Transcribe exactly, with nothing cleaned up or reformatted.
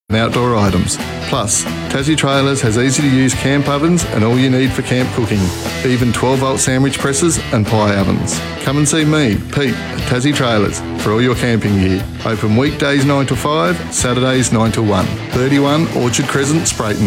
and outdoor items. Plus, Tassie Trailers has easy-to-use camp ovens and all you need for camp cooking, even twelve-volt sandwich presses and pie ovens. Come and see me, Pete, at Tassie Trailers for all your camping gear. Open weekdays nine to five, Saturdays nine to one. thirty-one Orchard Crescent, Sprayton.